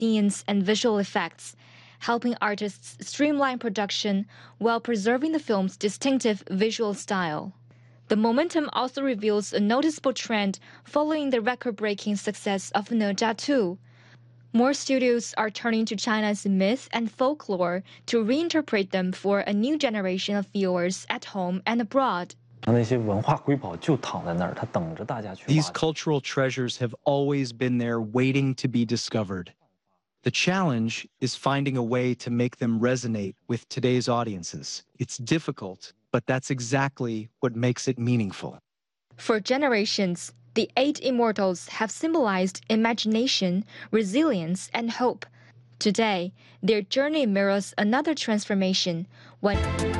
themes and visual effects, helping artists streamline production while preserving the film's distinctive visual style. The momentum also reveals a noticeable trend following the record-breaking success of Ne Zha 2. More studios are turning to China's myth and folklore to reinterpret them for a new generation of viewers at home and abroad. These cultural treasures have always been there waiting to be discovered. The challenge is finding a way to make them resonate with today's audiences. It's difficult, but that's exactly what makes it meaningful. For generations, the 8 immortals have symbolized imagination, resilience, and hope. Today, their journey mirrors another transformation, one